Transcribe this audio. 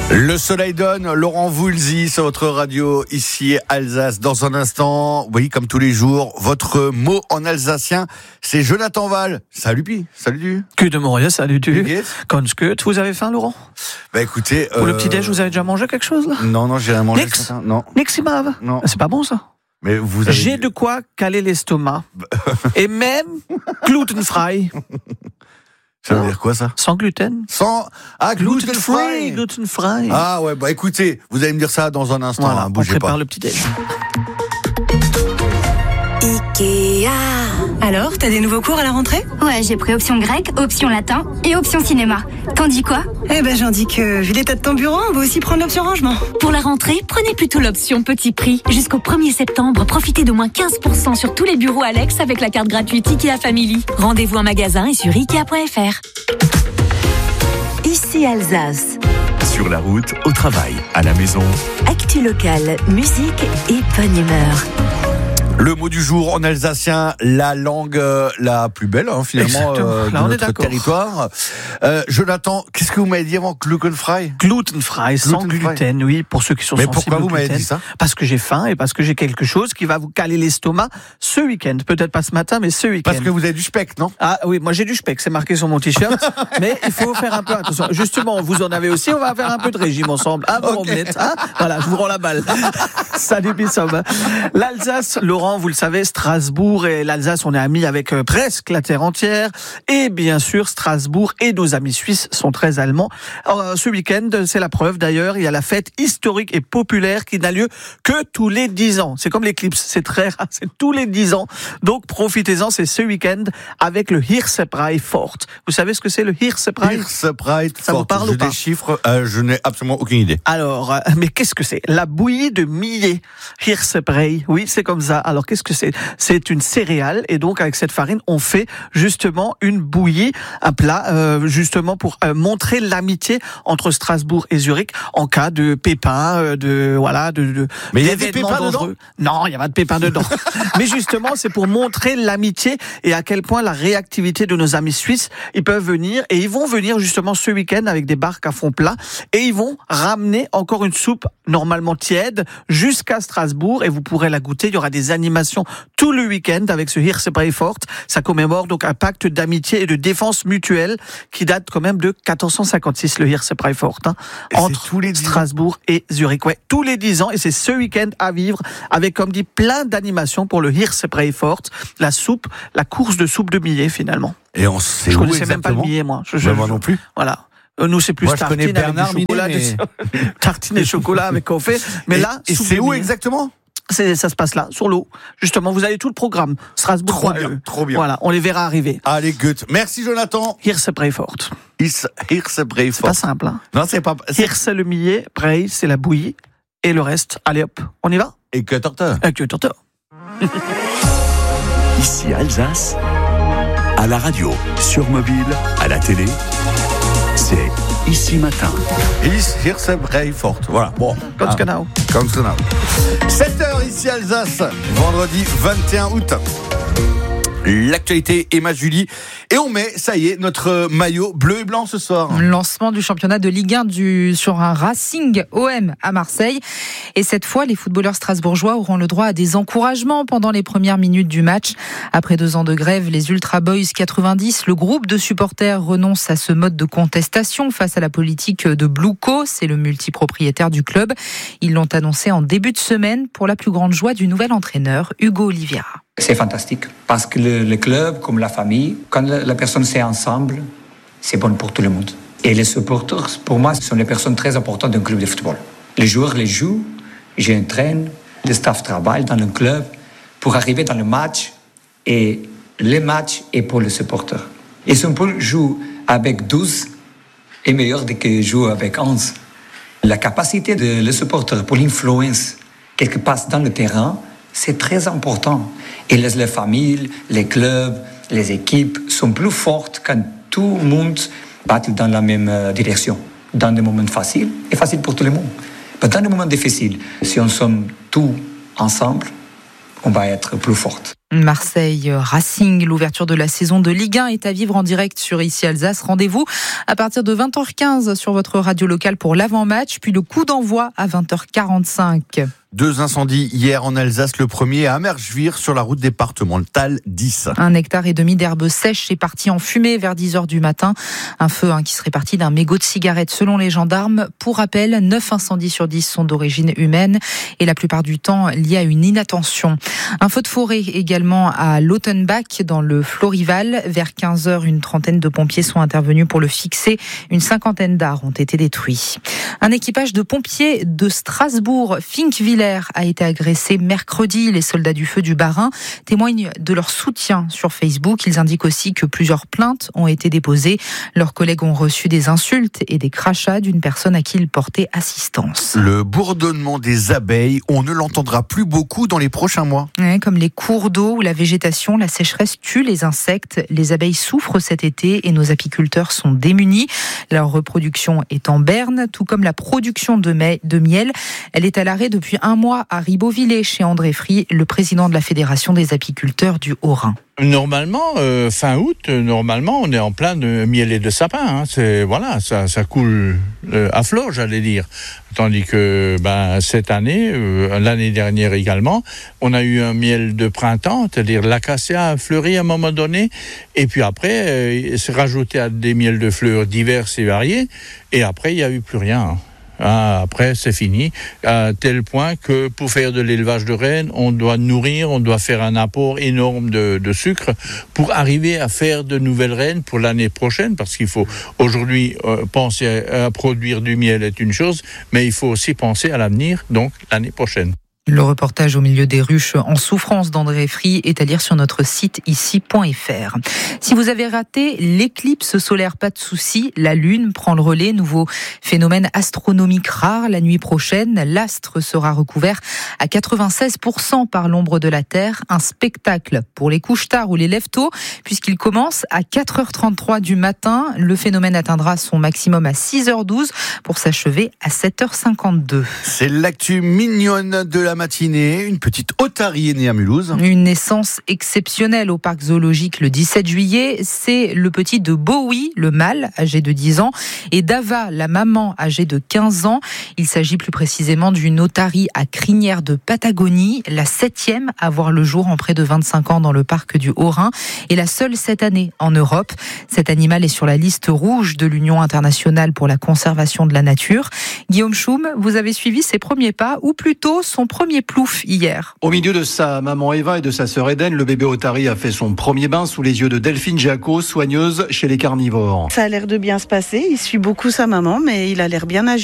Le soleil donne, Laurent Voulzy sur votre radio, ici Alsace. Dans un instant, oui, comme tous les jours, votre mot en alsacien, c'est Jonathan Val. Salut Pi, salut tu. Que de Montréal, salut tu. Konskut, vous avez faim, Laurent? Bah écoutez... Pour le petit-déj, vous avez déjà mangé quelque chose, là? Non, j'ai rien mangé ce matin. Non. Niximave? Non. C'est pas bon, ça? Mais vous avez... J'ai de quoi caler l'estomac. Et même glutenfrei. Ça veut dire quoi, ça? Sans gluten. Gluten-free. Gluten-frei. Ah ouais, bah écoutez, vous allez me dire ça dans un instant. Voilà, hein, on bougez prépare pas. le petit-déj. Ikea. Alors, t'as des nouveaux cours à la rentrée? Ouais, j'ai pris option grec, option latin et option cinéma. T'en dis quoi? Eh ben, j'en dis que, vu l'état de ton bureau, on va aussi prendre l'option rangement. Pour la rentrée, prenez plutôt l'option petit prix. Jusqu'au 1er septembre, profitez de moins 15% sur tous les bureaux Alex avec la carte gratuite Ikea Family. Rendez-vous en magasin et sur Ikea.fr. Ici Alsace. Sur la route, au travail, à la maison. Actu locale, musique et bonne humeur. Le mot du jour en alsacien, la langue la plus belle, finalement, de là, on est notre d'accord. territoire. Jonathan, qu'est-ce que vous m'avez dit avant Glutenfrei? Glutenfrei, sans gluten, oui, pour ceux qui sont Mais sensibles pourquoi au vous m'avez gluten. dit ça? Parce que j'ai faim et parce que j'ai quelque chose qui va vous caler l'estomac ce week-end. Peut-être pas ce matin, mais ce week-end. Parce que vous avez du speck, non? Ah oui, moi j'ai du speck, c'est marqué sur mon t-shirt, mais il faut faire un peu attention. Justement, vous en avez aussi, on va faire un peu de régime ensemble. Ah bon, omelette, hein? Voilà, je vous rends la balle. Salut Bissom. L'Alsace, Laurent, vous le savez, Strasbourg et l'Alsace, on est amis avec presque la terre entière. Et bien sûr, Strasbourg et nos amis suisses sont très allemands. Alors, ce week-end, c'est la preuve d'ailleurs, il y a la fête historique et populaire qui n'a lieu que tous les 10 ans. C'est comme l'éclipse, c'est très rare, c'est tous les 10 ans. Donc profitez-en, c'est ce week-end avec le Hirsebrei Fort. Vous savez ce que c'est le Hirsebrei? Hirsebrei, ça vous parle ou pas? Des chiffres, je n'ai absolument aucune idée. Alors, mais qu'est-ce que c'est? La bouillie de millet, Hirsebrei, oui, c'est comme ça. Alors, qu'est-ce que c'est? C'est une céréale, et donc avec cette farine, on fait justement une bouillie, un plat, justement pour montrer l'amitié entre Strasbourg et Zurich en cas de pépins, Mais il y a des pépins dedans? Non, il n'y a pas de pépins dedans. Mais justement, c'est pour montrer l'amitié et à quel point la réactivité de nos amis suisses. Ils peuvent venir, et ils vont venir justement ce week-end avec des barques à fond plat, et ils vont ramener encore une soupe normalement tiède jusqu'à Strasbourg, et vous pourrez la goûter. Il y aura des animations tout le week-end avec ce Hirsebrei Fort. Ça commémore donc un pacte d'amitié et de défense mutuelle qui date quand même de 1456, le Hirsebrei Fort, entre tous les 10 Strasbourg et Zurich. Ouais, tous les 10 ans, et c'est ce week-end à vivre avec, comme dit, plein d'animations pour le Hirsebrei Fort, la soupe, la course de soupe de millet finalement. Et on sait Je où connaissais même pas le exactement? millet, moi. Moi non plus. Voilà. Nous, c'est plus Moi, je connais tartine avec Bernard du chocolat, Minet, tartine et chocolat avec café. Mais là, et soupe c'est de où millet. exactement? Ça se passe là, sur l'eau. Justement, vous avez tout le programme. Strasbourg. Trop bien. Voilà, on les verra arriver. Allez, gut. Merci Jonathan. Hirsebrei Fort. Hirsebrei C'est Fort. pas simple, hein. Non, c'est pas. Hirse le millet, Brei, c'est la bouillie. Et le reste, allez hop, on y va? Et que torteur. Avec le torteur. Ici Alsace, à la radio, sur mobile, à la télé, c'est Ici Matin. Hirsebrei Fort. Voilà. Bon. Comme Scanao. Comme Scanao. 7h ici Alsace, vendredi 21 août. L'actualité, Emma Julie. Et on met, ça y est, notre maillot bleu et blanc ce soir. Lancement du championnat de Ligue 1 sur un Racing OM à Marseille. Et cette fois, les footballeurs strasbourgeois auront le droit à des encouragements pendant les premières minutes du match. Après 2 ans de grève, les Ultra Boys 90, le groupe de supporters renonce à ce mode de contestation face à la politique de Bluco. C'est le multipropriétaire du club. Ils l'ont annoncé en début de semaine pour la plus grande joie du nouvel entraîneur, Hugo Oliveira. C'est fantastique parce que le club, comme la famille, quand la personne c'est ensemble, c'est bon pour tout le monde. Et les supporters, pour moi, ce sont les personnes très importantes d'un club de football. Les joueurs les jouent, j'entraîne, le staff travaille dans le club pour arriver dans le match, et le match est pour les supporters. Et si on peut jouer avec 12 est meilleur que jouer avec 11. La capacité de les supporters pour l'influence qu'est-ce qui passe dans le terrain, c'est très important. Et les familles, les clubs, les équipes sont plus fortes quand tout le monde va dans la même direction. Dans des moments faciles, et faciles pour tout le monde. Mais dans des moments difficiles, si on sommes tous ensemble, on va être plus forts. Marseille Racing, l'ouverture de la saison de Ligue 1 est à vivre en direct sur Ici Alsace. Rendez-vous à partir de 20h15 sur votre radio locale pour l'avant-match, puis le coup d'envoi à 20h45. 2 incendies hier en Alsace, le premier à Amerschwir sur la route départementale 10. 1,5 hectare d'herbe sèche est parti en fumée vers 10h du matin. Un feu qui serait parti d'un mégot de cigarette selon les gendarmes. Pour rappel, 9 incendies sur 10 sont d'origine humaine et la plupart du temps liés à une inattention. Un feu de forêt également à Lautenbach dans le Florival. Vers 15h, une trentaine de pompiers sont intervenus pour le fixer. Une 50aine d'arbres ont été détruits. Un équipage de pompiers de Strasbourg, Finkville, a été agressé mercredi. Les soldats du feu du Bas-Rhin témoignent de leur soutien sur Facebook. Ils indiquent aussi que plusieurs plaintes ont été déposées. Leurs collègues ont reçu des insultes et des crachats d'une personne à qui ils portaient assistance. Le bourdonnement des abeilles, on ne l'entendra plus beaucoup dans les prochains mois. Ouais, comme les cours d'eau ou la végétation, la sécheresse tue les insectes. Les abeilles souffrent cet été et nos apiculteurs sont démunis. Leur reproduction est en berne, tout comme la production de miel. Elle est à l'arrêt depuis un mois à Ribeauvillé, chez André Fry, le président de la Fédération des apiculteurs du Haut-Rhin. Normalement, fin août, on est en plein de miel et de sapin. Ça coule à flot, j'allais dire. Tandis que cette année, l'année dernière également, on a eu un miel de printemps, c'est-à-dire l'acacia a fleuri à un moment donné, et puis après, c'est rajouté à des miels de fleurs divers et variés, et après, il n'y a eu plus rien. Après, c'est fini, à tel point que pour faire de l'élevage de rennes, on doit faire un apport énorme de sucre pour arriver à faire de nouvelles rennes pour l'année prochaine, parce qu'il faut aujourd'hui penser à produire du miel est une chose, mais il faut aussi penser à l'avenir, donc l'année prochaine. Le reportage au milieu des ruches en souffrance d'André Fry est à lire sur notre site ici.fr. Si vous avez raté l'éclipse solaire, pas de souci, la Lune prend le relais. Nouveau phénomène astronomique rare la nuit prochaine. L'astre sera recouvert à 96% par l'ombre de la Terre. Un spectacle pour les couches-tard ou les lève-tôt, puisqu'il commence à 4h33 du matin. Le phénomène atteindra son maximum à 6h12 pour s'achever à 7h52. C'est l'actu mignonne de la matinée. Une petite otarie est née à Mulhouse. Une naissance exceptionnelle au parc zoologique le 17 juillet. C'est le petit de Bowie, le mâle, âgé de 10 ans, et d'Ava, la maman, âgée de 15 ans. Il s'agit plus précisément d'une otarie à crinière de Patagonie, la 7e à voir le jour en près de 25 ans dans le parc du Haut-Rhin, et la seule cette année en Europe. Cet animal est sur la liste rouge de l'Union internationale pour la conservation de la nature. Guillaume Schum, vous avez suivi ses premiers pas, ou plutôt son premier plouf hier. Au milieu de sa maman Eva et de sa sœur Eden, le bébé otari a fait son premier bain sous les yeux de Delphine Jaco, soigneuse chez les carnivores. Ça a l'air de bien se passer, il suit beaucoup sa maman, mais il a l'air bien âgé.